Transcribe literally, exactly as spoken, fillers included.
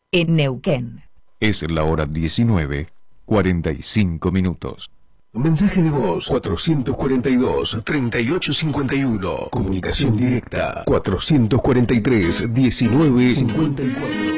en Neuquén. Es la hora diecinueve, cuarenta y cinco minutos. Mensaje de voz cuatrocientos cuarenta y dos, treinta y ocho cincuenta y uno. Comunicación directa cuatrocientos cuarenta y tres, diecinueve cincuenta y cuatro.